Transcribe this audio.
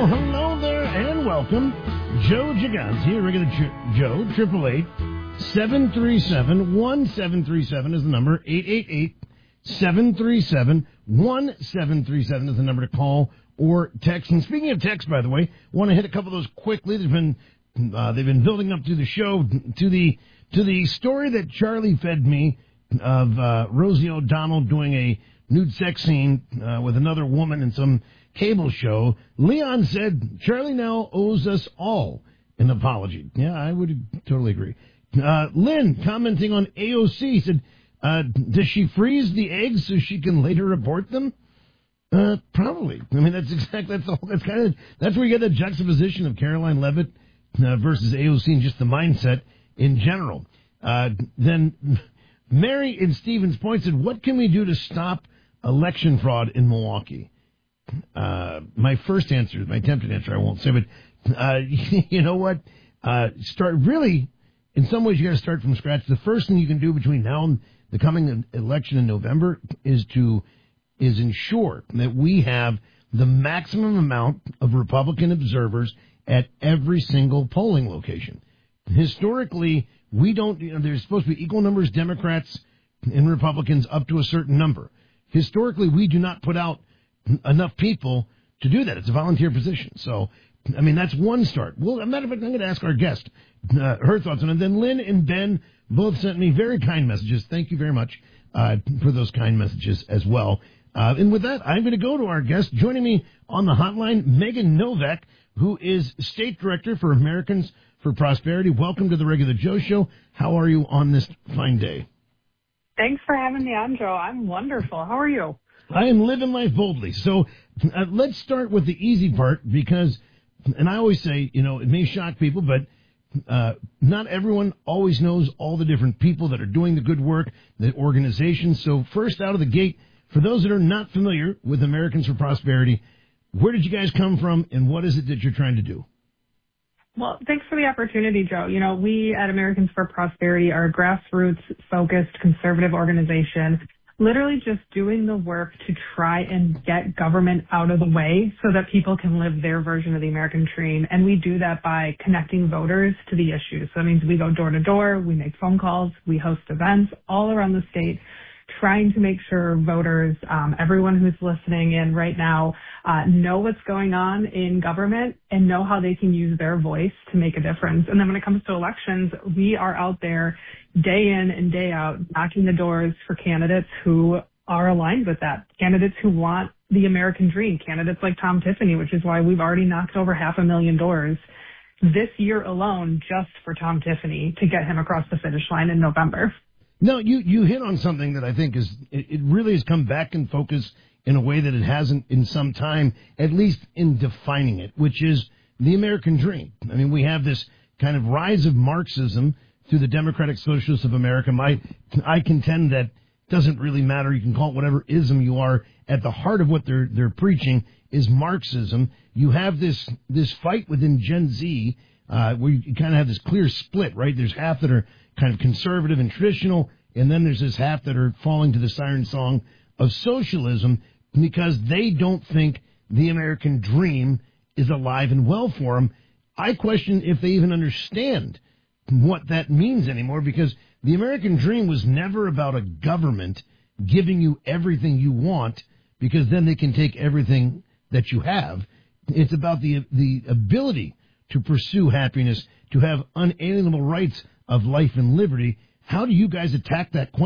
Well, hello there and welcome. Joe Gigante here, regular Joe, 888-737-1737 is the number. 888-737-1737 is the number to call or text. And speaking of text, by the way, want to hit a couple of those quickly. They've been building up to the show, to the story that Charlie fed me of Rosie O'Donnell doing a nude sex scene with another woman in some cable show. Leon said Charlie now owes us all an apology. Yeah, I would totally agree. Lynn, commenting on AOC, said, does she freeze the eggs so she can later report them? Probably. I mean, that's where you get that juxtaposition of Caroline Leavitt versus AOC and just the mindset in general. Then Mary in Stevens Point said, what can we do to stop election fraud in Milwaukee? My first answer, my attempted answer, I won't say, but you know what? Start really, in some ways, you got to start from scratch. The first thing you can do between now and the coming election in November is ensure that we have the maximum amount of Republican observers at every single polling location. Historically, we don't. There's supposed to be equal numbers Democrats and Republicans up to a certain number. Historically, we do not put out enough people to do that. It's a volunteer position. So, I mean, that's one start. Well, as a matter of fact, I'm going to ask our guest her thoughts on it. And then Lynn and Ben both sent me very kind messages. Thank you very much for those kind messages as well. And with that, I'm going to go to our guest. Joining me on the hotline, Megan Novak, who is State Director for Americans for Prosperity. Welcome to the Regular Joe Show. How are you on this fine day? Thanks for having me on, Joe. I'm wonderful. How are you? I am living life boldly. So let's start with the easy part because, and I always say, you know, it may shock people, but not everyone always knows all the different people that are doing the good work, the organizations. So first out of the gate, for those that are not familiar with Americans for Prosperity, where did you guys come from and what is it that you're trying to do? Well, thanks for the opportunity, Joe. You know, we at Americans for Prosperity are a grassroots-focused conservative organization, literally just doing the work to try and get government out of the way so that people can live their version of the American dream. And we do that by connecting voters to the issues. So that means we go door to door, we make phone calls, we host events all around the state, trying to make sure voters, everyone who's listening in right now, know what's going on in government and know how they can use their voice to make a difference. And then when it comes to elections, we are out there day in and day out knocking the doors for candidates who are aligned with that, candidates who want the American dream, candidates like Tom Tiffany, which is why we've already knocked over 500,000 doors this year alone just for Tom Tiffany to get him across the finish line in November. No, you hit on something that I think it really has come back in focus in a way that it hasn't in some time, at least in defining it, which is the American dream. I mean, we have this kind of rise of Marxism through the Democratic Socialists of America. I contend that doesn't really matter. You can call it whatever ism you are. At the heart of what they're preaching is Marxism. You have this fight within Gen Z where you kind of have this clear split, right? There's half that are kind of conservative and traditional, and then there's this half that are falling to the siren song of socialism because they don't think the American dream is alive and well for them. I question if they even understand what that means anymore because the American dream was never about a government giving you everything you want because then they can take everything that you have. It's about the ability to pursue happiness, to have unalienable rights of life and liberty. How do you guys attack that question?